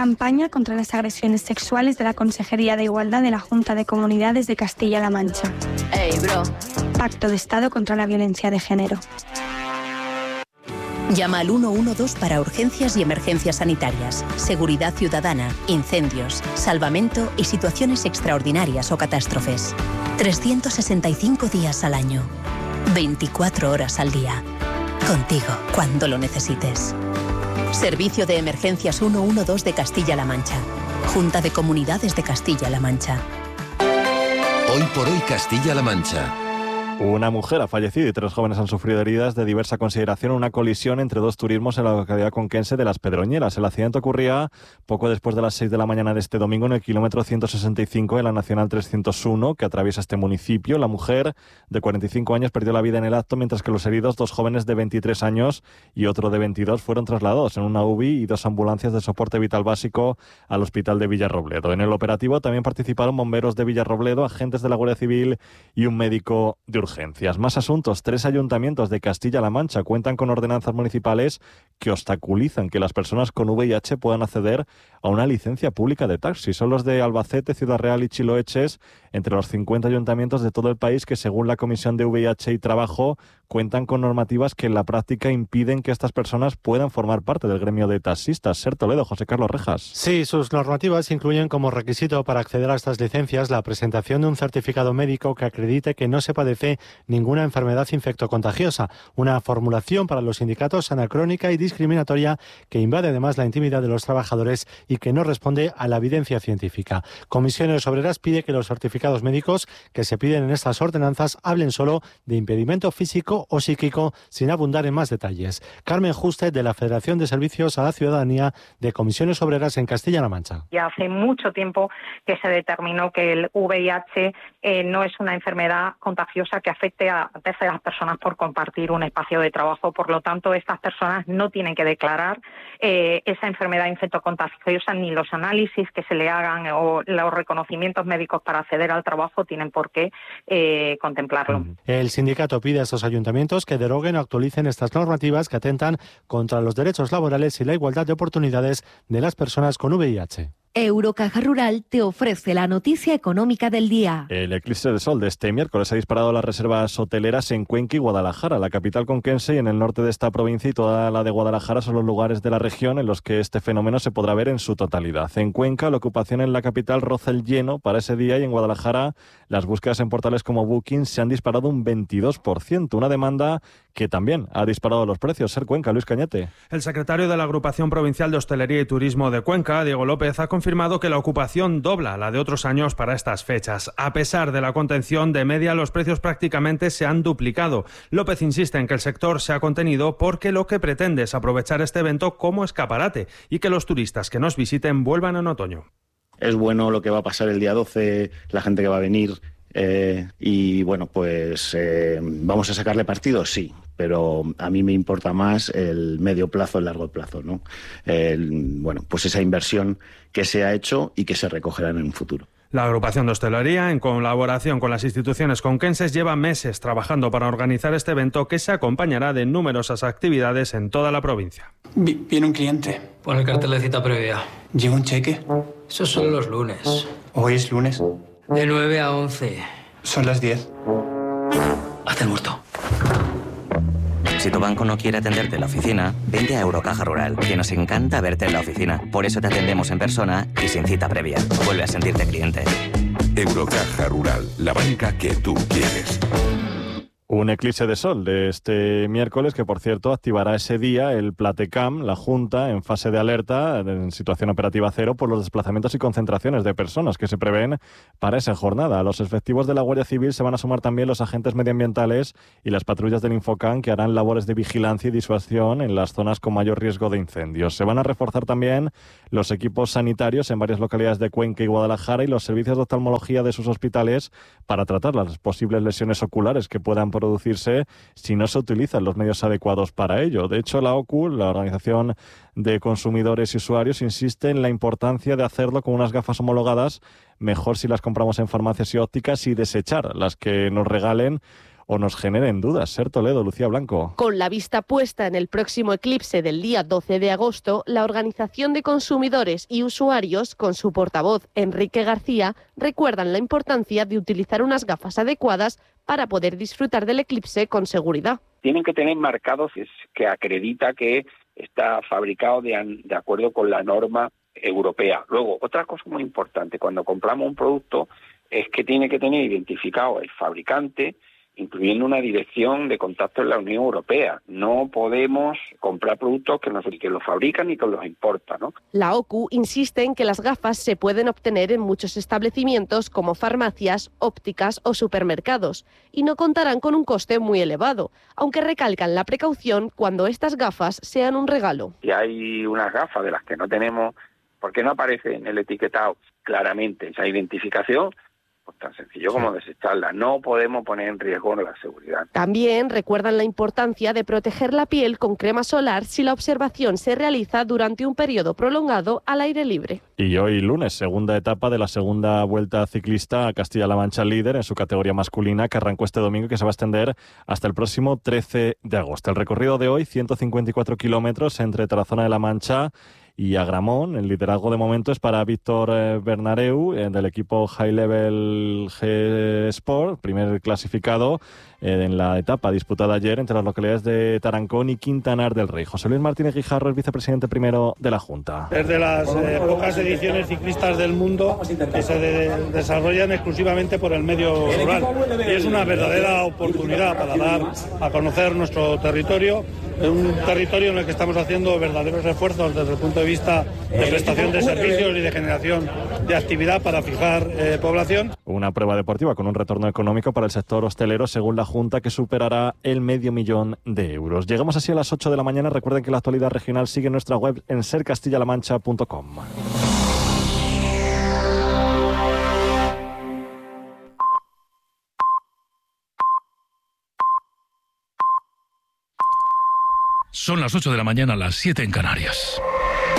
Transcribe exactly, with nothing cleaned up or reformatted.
Campaña contra las agresiones sexuales de la Consejería de Igualdad de la Junta de Comunidades de Castilla-La Mancha. Ey, bro. Pacto de Estado contra la Violencia de Género. Llama al uno uno dos para urgencias y emergencias sanitarias, seguridad ciudadana, incendios, salvamento y situaciones extraordinarias o catástrofes. trescientos sesenta y cinco días al año, veinticuatro horas al día. Contigo, cuando lo necesites. Servicio de Emergencias uno uno dos de Castilla-La Mancha. Junta de Comunidades de Castilla-La Mancha. Hoy por hoy Castilla-La Mancha. Una mujer ha fallecido y tres jóvenes han sufrido heridas de diversa consideración en una colisión entre dos turismos en la localidad conquense de Las Pedroñeras. El accidente ocurría poco después de las seis de la mañana de este domingo en el kilómetro ciento sesenta y cinco de la Nacional trescientos uno que atraviesa este municipio. La mujer de cuarenta y cinco años perdió la vida en el acto, mientras que los heridos, dos jóvenes de veintitrés años y otro de veintidós, fueron trasladados en una U B I y dos ambulancias de soporte vital básico al hospital de Villarrobledo. En el operativo también participaron bomberos de Villarrobledo, agentes de la Guardia Civil y un médico de urgencias. Más asuntos. Tres ayuntamientos de Castilla-La Mancha cuentan con ordenanzas municipales que obstaculizan que las personas con V I H puedan acceder a una licencia pública de taxi. Son los de Albacete, Ciudad Real y Chiloeches, entre los cincuenta ayuntamientos de todo el país que, según la Comisión de V I H y Trabajo, cuentan con normativas que en la práctica impiden que estas personas puedan formar parte del gremio de taxistas. Ser Toledo, José Carlos Rejas. Sí, sus normativas incluyen como requisito para acceder a estas licencias la presentación de un certificado médico que acredite que no se padece ninguna enfermedad infectocontagiosa, una formulación para los sindicatos anacrónica y discriminatoria que invade además la intimidad de los trabajadores y que no responde a la evidencia científica. Comisiones Obreras pide que los certificados médicos que se piden en estas ordenanzas hablen solo de impedimento físico o psíquico, sin abundar en más detalles. Carmen Juste, de la Federación de Servicios a la Ciudadanía de Comisiones Obreras en Castilla-La Mancha. Ya hace mucho tiempo que se determinó que el V I H eh, no es una enfermedad contagiosa que afecte a terceras personas por compartir un espacio de trabajo. Por lo tanto, estas personas no tienen que declarar eh, esa enfermedad infectocontagiosa, ni los análisis que se le hagan o los reconocimientos médicos para acceder al trabajo tienen por qué eh, contemplarlo. El sindicato pide a estos ayuntamientos que deroguen o actualicen estas normativas que atentan contra los derechos laborales y la igualdad de oportunidades de las personas con V I H. Eurocaja Rural te ofrece la noticia económica del día. El eclipse de sol de este miércoles ha disparado las reservas hoteleras en Cuenca y Guadalajara. La capital conquense y en el norte de esta provincia y toda la de Guadalajara son los lugares de la región en los que este fenómeno se podrá ver en su totalidad. En Cuenca, la ocupación en la capital roza el lleno para ese día, y en Guadalajara las búsquedas en portales como Booking se han disparado un veintidós por ciento, una demanda que también ha disparado los precios. Ser Cuenca, Luis Cañete. El secretario de la Agrupación Provincial de Hostelería y Turismo de Cuenca, Diego López, ha confirmado que la ocupación dobla la de otros años para estas fechas. A pesar de la contención de media, los precios prácticamente se han duplicado. López insiste en que el sector se ha contenido porque lo que pretende es aprovechar este evento como escaparate y que los turistas que nos visiten vuelvan en otoño. Es bueno lo que va a pasar el día doce, la gente que va a venir. Eh, y bueno, pues eh, ¿vamos a sacarle partido? Sí, pero a mí me importa más el medio plazo, el largo plazo, ¿no? El, bueno, pues esa inversión que se ha hecho y que se recogerá en un futuro. La agrupación de hostelería, en colaboración con las instituciones conquenses, lleva meses trabajando para organizar este evento que se acompañará de numerosas actividades en toda la provincia. Viene un cliente. Pon el cartel de cita previa. ¿Llega un cheque? Esos son los lunes. ¿Hoy es lunes? De nueve a once. Son las diez. Hazte el muerto. Si tu banco no quiere atenderte en la oficina, vente a Eurocaja Rural, que nos encanta verte en la oficina. Por eso te atendemos en persona y sin cita previa. Vuelve a sentirte cliente. Eurocaja Rural, la banca que tú quieres. Un eclipse de sol de este miércoles que, por cierto, activará ese día el Platecam, la Junta, en fase de alerta, en situación operativa cero, por los desplazamientos y concentraciones de personas que se prevén para esa jornada. A los efectivos de la Guardia Civil se van a sumar también los agentes medioambientales y las patrullas del Infocam, que harán labores de vigilancia y disuasión en las zonas con mayor riesgo de incendios. Se van a reforzar también los equipos sanitarios en varias localidades de Cuenca y Guadalajara y los servicios de oftalmología de sus hospitales para tratar las posibles lesiones oculares que puedan producirse si no se utilizan los medios adecuados para ello. De hecho, la O C U, la Organización de Consumidores y Usuarios, insiste en la importancia de hacerlo con unas gafas homologadas, mejor si las compramos en farmacias y ópticas, y desechar las que nos regalen o nos generen dudas. Ser Toledo, Lucía Blanco. Con la vista puesta en el próximo eclipse del día doce de agosto, la Organización de Consumidores y Usuarios, con su portavoz Enrique García, recuerdan la importancia de utilizar unas gafas adecuadas para poder disfrutar del eclipse con seguridad. Tienen que tener marcados que acredita que está fabricado de, de acuerdo con la norma europea. Luego, otra cosa muy importante, cuando compramos un producto, es que tiene que tener identificado el fabricante, incluyendo una dirección de contacto en la Unión Europea. No podemos comprar productos que, nos, que los fabrican y que los importan, ¿no? La O C U insiste en que las gafas se pueden obtener en muchos establecimientos como farmacias, ópticas o supermercados y no contarán con un coste muy elevado, aunque recalcan la precaución cuando estas gafas sean un regalo. Si hay unas gafas de las que no tenemos, porque no aparece en el etiquetado claramente esa identificación, pues tan sencillo como desecharla. No podemos poner en riesgo la seguridad. También recuerdan la importancia de proteger la piel con crema solar si la observación se realiza durante un periodo prolongado al aire libre. Y hoy lunes, segunda etapa de la segunda Vuelta Ciclista a Castilla-La Mancha líder en su categoría masculina, que arrancó este domingo y que se va a extender hasta el próximo trece de agosto. El recorrido de hoy, ciento cincuenta y cuatro kilómetros entre Tarazona de la Mancha y Agramón. El liderazgo de momento es para Víctor eh, Bernareu, eh, del equipo High Level G Sport, primer clasificado eh, en la etapa disputada ayer entre las localidades de Tarancón y Quintanar del Rey. José Luis Martínez Guijarro es vicepresidente primero de la Junta. Es de las eh, pocas ediciones ciclistas del mundo que se de- desarrollan exclusivamente por el medio rural, y es una verdadera oportunidad para dar a conocer nuestro territorio, un territorio en el que estamos haciendo verdaderos esfuerzos desde el punto de vista de prestación de servicios y de generación de actividad para fijar eh, población. Una prueba deportiva con un retorno económico para el sector hostelero, según la Junta, que superará el medio millón de euros. Llegamos así a las ocho de la mañana. Recuerden que la actualidad regional sigue en nuestra web en ser castilla la mancha punto com. Son las ocho de la mañana, las siete en Canarias.